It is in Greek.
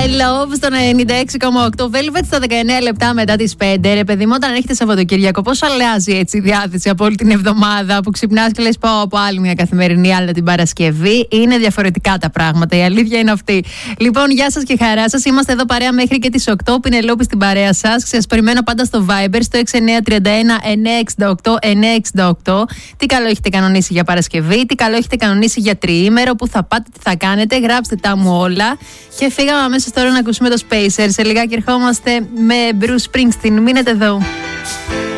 Love στο 96,8. Velvet στα 19 λεπτά μετά τις 5. Ρε παιδί μου, όταν έρχεται Σαββατοκύριακο, πώς αλλάζει έτσι η διάθεση από όλη την εβδομάδα που ξυπνάς και λες πάω από άλλη μια καθημερινή, αλλά την Παρασκευή. Είναι διαφορετικά τα πράγματα. Η αλήθεια είναι αυτή. Λοιπόν, γεια σας και χαρά σας. Είμαστε εδώ παρέα μέχρι και τις 8. Πινελόπη στην παρέα σας. Σας περιμένω πάντα στο Viber στο 6931 968 968. Τι καλό έχετε κανονίσει για Παρασκευή, τι καλό έχετε κανονίσει για τριήμερο, που θα πάτε, τι θα κάνετε. Γράψτε τα μου όλα. Και φύγαμε αμέσως τώρα να ακούσουμε το Spacer. Σε λιγάκι ερχόμαστε με Bruce Springsteen. Μείνετε εδώ.